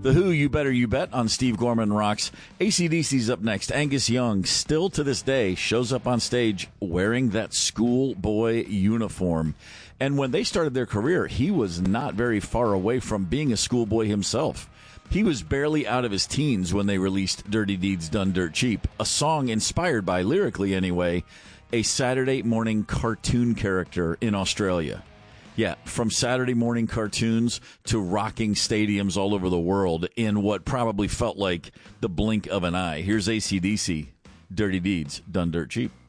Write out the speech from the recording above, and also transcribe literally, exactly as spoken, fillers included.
The Who, You Better You Bet on Steve Gorman Rocks. A C D C's up next. Angus Young, still to this day, shows up on stage wearing that schoolboy uniform. And when they started their career, he was not very far away from being a schoolboy himself. He was barely out of his teens when they released Dirty Deeds Done Dirt Cheap, a song inspired by, lyrically anyway, a Saturday morning cartoon character in Australia. Yeah, from Saturday morning cartoons to rocking stadiums all over the world in what probably felt like the blink of an eye. Here's A C D C, Dirty Deeds Done Dirt Cheap.